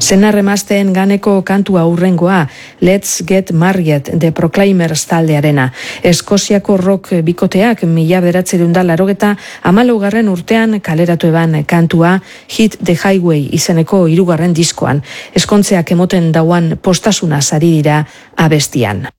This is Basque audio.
Senarremazteen ganeko kantua hurrengoa, Let's Get Married The Proclaimers taldearena. Eskoziako rock bikoteak 1984 urtean kaleratu eban kantua Hit the Highway izeneko 3. diskoan. Eskontzeak emoten dauan postasuna sari dira abestian.